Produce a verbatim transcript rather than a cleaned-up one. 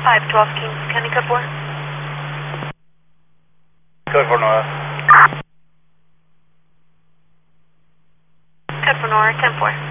five twelve Kings County, code four. Code four Nora. Code four Nora, ten four.